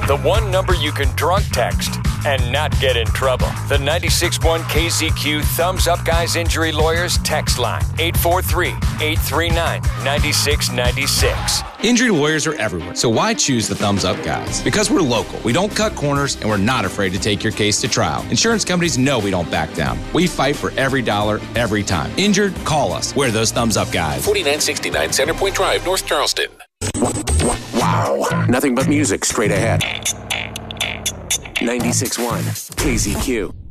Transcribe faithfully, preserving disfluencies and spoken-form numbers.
The one number you can drunk text and not get in trouble. The ninety-six point one K Z Q Thumbs Up Guys Injury Lawyers text line. eight four three, eight three nine, nine six nine six. Injury lawyers are everywhere, so why choose the Thumbs Up Guys? Because we're local, we don't cut corners, and we're not afraid to take your case to trial. Insurance companies know we don't back down. We fight for every dollar, every time. Injured? Call us. We're those Thumbs Up Guys. forty-nine sixty-nine Center Point Drive, North Charleston. Wow. Nothing but music straight ahead. ninety-six point one K Z Q.